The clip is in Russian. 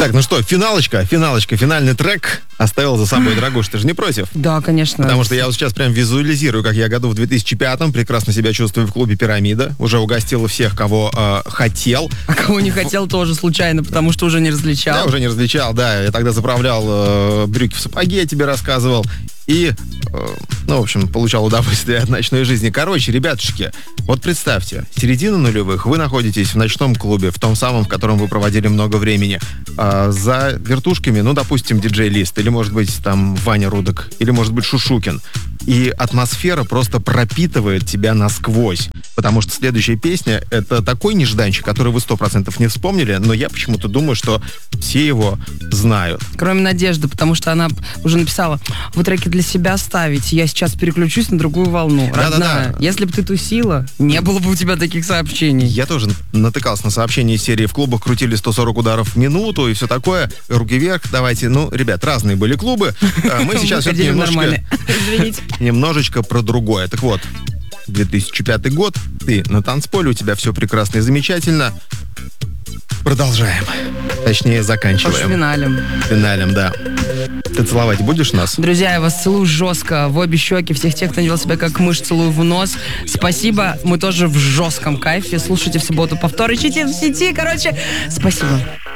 Так, ну что, финалочка, финальный трек оставил за собой Драгуш. Ты же не против? Да, конечно. Потому что я вот сейчас прям визуализирую, как я году в 2005-м прекрасно себя чувствую в клубе «Пирамида». Уже угостил всех, кого хотел. А кого не хотел, тоже случайно, потому что уже не различал. Я уже не различал, да. Я тогда заправлял брюки в сапоги, я тебе рассказывал. И, в общем, получал удовольствие от ночной жизни. Короче, ребятушки, вот представьте, середина нулевых, вы находитесь в ночном клубе, в том самом, в котором вы проводили много времени. За вертушками, допустим, диджей Лист, или, может быть, там Ваня Рудок, или, может быть, Шушукин. И атмосфера просто пропитывает тебя насквозь. Потому что следующая песня — это такой нежданчик, который вы 100% не вспомнили, но я почему-то думаю, что все его знают. Кроме Надежды, потому что она уже написала: вы треки для себя ставите, я сейчас переключусь на другую волну. Родная, если бы ты тусила, не было бы у тебя таких сообщений. Я тоже натыкался на сообщения из серии: в клубах крутили 140 ударов в минуту и все такое. Руки вверх, давайте. Ребят, разные были клубы. Мы сейчас немножечко про другое. Так вот, 2005 год, ты на танцполе, у тебя все прекрасно и замечательно. Продолжаем. Точнее, заканчиваем. Финалем, да. Ты целовать будешь нас? Друзья, я вас целую жестко в обе щеки. Всех тех, кто не вел себя как мышь, целую в нос. Спасибо. Мы тоже в жестком кайфе. Слушайте в субботу повтор. Ищите в сети. Спасибо.